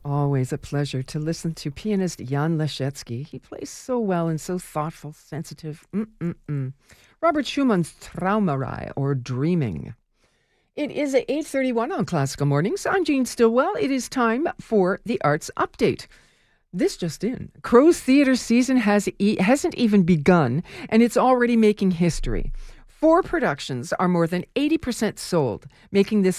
Always a pleasure to listen to pianist Jan Leschetski. He plays so well and so thoughtful, sensitive. Robert Schumann's Träumerei, or Dreaming. It is at 8:31 on Classical Mornings. I'm Jean Stillwell. It is time for the Arts Update. This just in. Crow's Theatre season hasn't even begun, and it's already making history. 4 productions are more than 80% sold, making this